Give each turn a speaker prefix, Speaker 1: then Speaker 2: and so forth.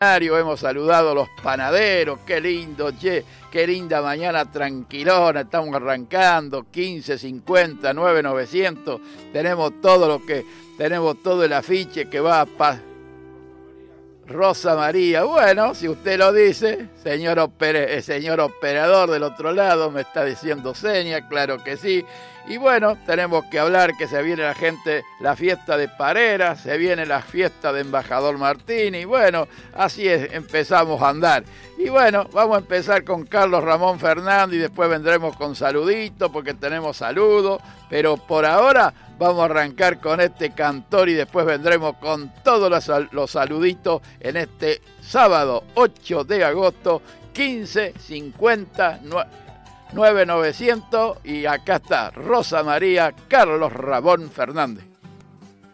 Speaker 1: hemos saludado a los panaderos, qué lindo, che, qué linda mañana tranquilona, estamos arrancando, 15.50, 9.900, tenemos todo el afiche que va a Rosa María. Bueno, si usted lo dice, señor operador del otro lado, me está diciendo seña, claro que sí. Y bueno, tenemos que hablar que se viene la fiesta de Parera, se viene la fiesta de Embajador Martín, y bueno, así es, empezamos a andar. Y bueno, vamos a empezar con Carlos Ramón Fernández y después vendremos con saluditos, porque tenemos saludos, pero por ahora vamos a arrancar con este cantor y después vendremos con todos los saluditos en este sábado 8 de agosto, 15.50, 9.900, y acá está Rosa María, Carlos Ramón Fernández.